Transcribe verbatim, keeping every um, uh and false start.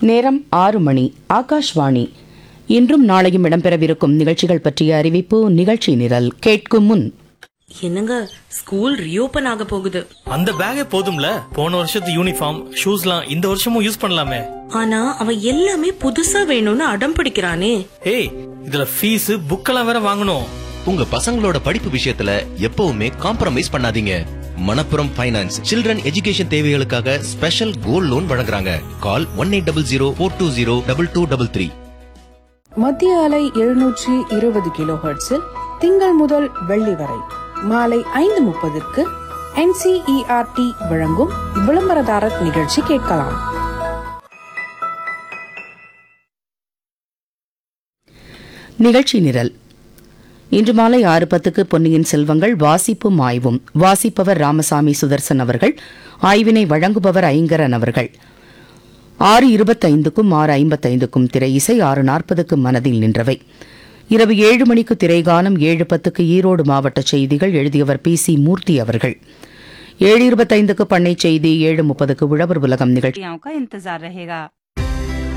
நேரம் ஆறு மணி. ஆகாஷ்வாணி. இன்றும் நாளையும் இடம்பெறவிருக்கும் நிகழ்ச்சிகள் பற்றிய அறிவிப்பு. நிகழ்ச்சி நிரல் கேட்கும் முன். என்னங்க, ஸ்கூல் ரீஓபன் ஆக போகுது. அந்த பேக்கே போதும்ல, போன வருஷத்து யூனிஃபார்ம் ஷூஸ்லாம் இந்த வருஷமும் யூஸ் பண்ணலாமே. ஆனா அவன் எல்லாமே புதுசா வேணும்னு அடம் பிடிக்கிறானே. ஏய், இதுல ஃபீஸ் புக்கெல்லாம் வேற வாங்கணும். உங்க பசங்களோட படிப்பு விஷயத்துல எப்பவுமே காம்ப்ரமைஸ் பண்ணாதீங்க. மணப்புரம் ஃபைனான்ஸ் சில்ட்ரன் எஜுகேஷன் தேவைகளுக்காக ஸ்பெஷல் கோல்ட் லோன் வழங்குறாங்க. கால் one eight double zero four two zero double two double three. மத்திய அலை எழுநூற்றி இருபது கிலோ ஹெர்ட்ஸில் திங்கள் முதல் வெள்ளி வரை மாலை ஐந்து முப்பதற்கு என்சிஇஆர்டி வழங்கும் விளம்பரதாரர் நிகழ்ச்சி கேட்கலாம். நிகழ்ச்சி நிரல். இன்று மாலை ஆறு பத்துக்கு பொன்னியின் செல்வங்கள் வாசிப்பும் ஆய்வும். வாசிப்பவர் ராமசாமி சுதர்சன் அவர்கள். ஆய்வினை வழங்குபவர் ஐங்கரன் அவர்கள். ஆறு இருபத்தைந்துக்கும் ஆறு ஐம்பத்தைந்துக்கும் திரை இசை. ஆறு நாற்பதுக்கு மனதில் நின்றவை. இரவு ஏழு மணிக்கு திரைகானம். ஏழு பத்துக்கு ஈரோடு மாவட்ட செய்திகள். எழுதியவர் பி சி மூர்த்தி அவர்கள். ஏழு இருபத்தைந்துக்கு பண்ணை செய்தி. ஏழு முப்பதுக்கு உழவர் உலகம் நிகழ்ச்சி.